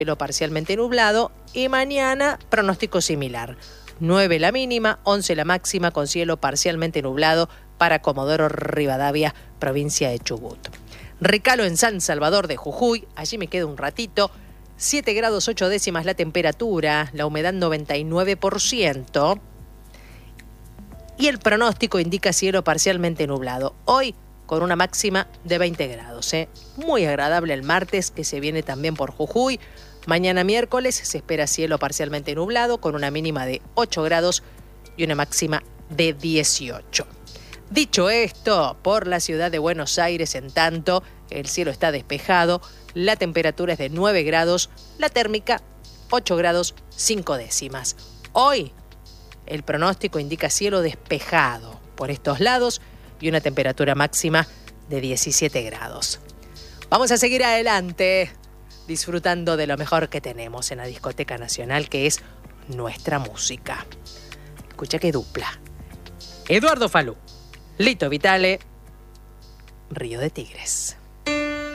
cielo parcialmente nublado y mañana pronóstico similar. 9 la mínima, 11 la máxima con cielo parcialmente nublado para Comodoro Rivadavia, provincia de Chubut. Recalo en San Salvador de Jujuy, allí me quedo un ratito. 7 grados 8 décimas la temperatura, la humedad 99%. Y el pronóstico indica cielo parcialmente nublado. Hoy con una máxima de 20 grados. Muy agradable el martes que se viene también por Jujuy. Mañana miércoles se espera cielo parcialmente nublado con una mínima de 8 grados y una máxima de 18. Dicho esto, por la ciudad de Buenos Aires, en tanto, el cielo está despejado, la temperatura es de 9 grados, la térmica 8 grados 5 décimas. Hoy, el pronóstico indica cielo despejado por estos lados y una temperatura máxima de 17 grados. Vamos a seguir adelante, disfrutando de lo mejor que tenemos en la Discoteca Nacional, que es nuestra música. Escucha qué dupla. Eduardo Falú, Lito Vitale, Río de Tigres.